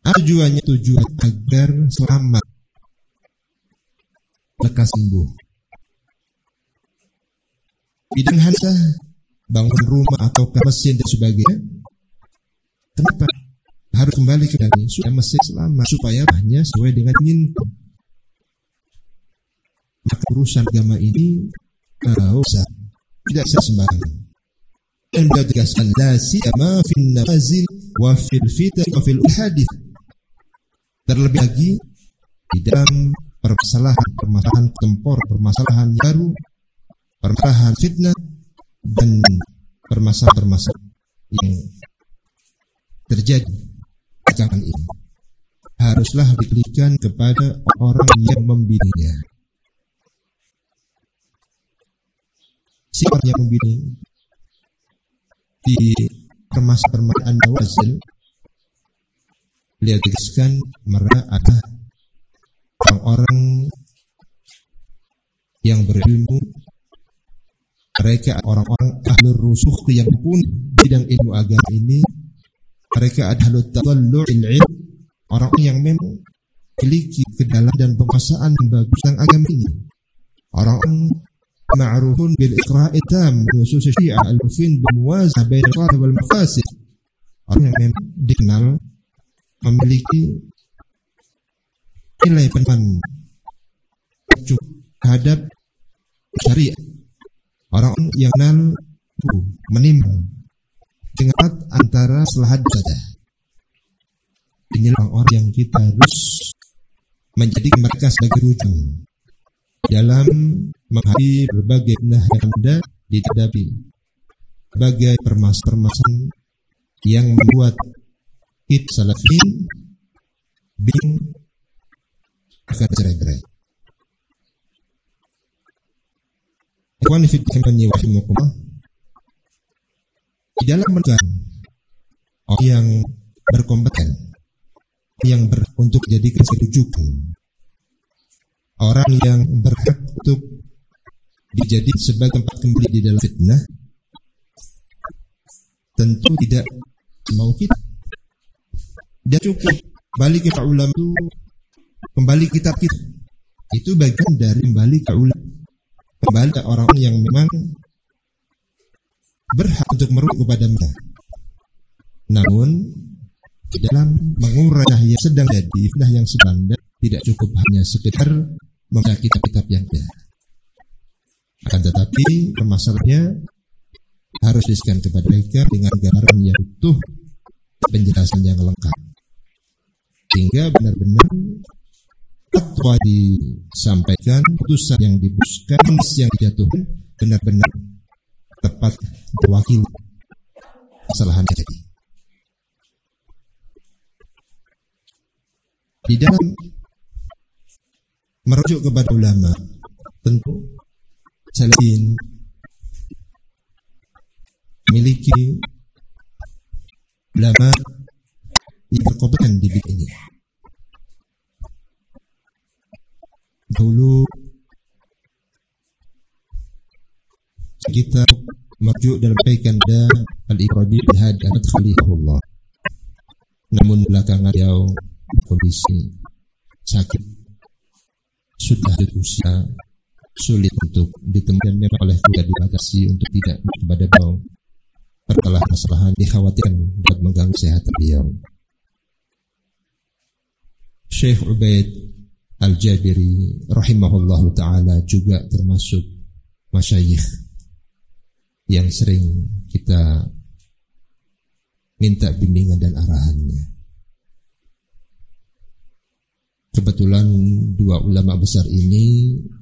Tujuan agar selamat, lekas sembuh. Bidang hansa, bangun rumah atau mesin dan sebagainya. Kenapa harus kembali ke dari sudah mesin selamat supaya hanya sesuai dengan inginkan? Maka urusan agama ini tidak bisa sembarangan. Dan beliau tegaskan la siyama fin nawazil wa fil fitan wa fil hadits. Terlebih lagi di dalam permasalahan tempor, permasalahan baru, permasalahan fitnah dan permasalahan yang terjadi zaman ini haruslah diberikan kepada orang yang membimbingnya. Siapa yang membimbing di permasalahan nawazil? Beliau tegaskan mereka adalah orang-orang yang berilmu, mereka orang-orang ahlul rusukh yang pun bidang ilmu agama ini, mereka adalah tatallu'il ilm, orang yang memang memiliki kedalaman dan penguasaan yang bagus tentang agama ini, orang ma'rufun bil iqra'i tam khusus syiah al-mufin bil muwazah bain al-qadha wal mafasid, orang yang memang dikenal memiliki nilai penerimaan terhadap syariat, orang yang menimbang dengan antara selahat saja. Inilah orang yang kita harus menjadi mereka sebagai rujukan dalam menghadapi berbagai fitnah yang ada dihadapi, berbagai permasalahan yang membuat kita salafin akan cerai-berai. Ikhwan fillah rahimakumullah, di dalam menekan orang yang berkompeten, yang untuk jadi rujukan, orang yang berhak untuk dijadi sebagai tempat kembali di dalam fitnah, tentu tidak mau kita. Dia cukup kembali ke ulama itu, kembali kitab kita. Itu bagian dari kembali ke ulama, kembali ke orang yang memang berhak untuk merujuk kepada mereka. Namun di dalam mengurai yang sedang jadi fitnah yang sedang tidak cukup hanya sekedar membaca kitab-kitab yang ada. Akan tetapi permasalahannya harus disampaikan kepada mereka dengan gambaran yang utuh, penjelasan yang lengkap, sehingga benar-benar fatwa disampaikan, putusan yang dibuskan, yang dijatuhkan benar-benar tepat mewakili kesalahan yang terjadi. Di dalam merujuk kepada ulama, tentu salafin memiliki ulama yang berkompeten di bidang ini. Dahulu kita merujuk dalam bagian ada Al-Iqrabi Al-Hadi Al-Khalifullah. Namun belakangan beliau kondisi sakit, sudah usia, sulit untuk ditemukan, memang oleh keluarga dibatasi untuk tidak kepada beliau. Permasalahan dikhawatirkan dapat mengganggu kesehatan beliau. Syekh Ubaid Al-Jabiri rahimahullahu ta'ala juga termasuk masyayikh yang sering kita minta bimbingan dan arahannya. Kebetulan dua ulama besar ini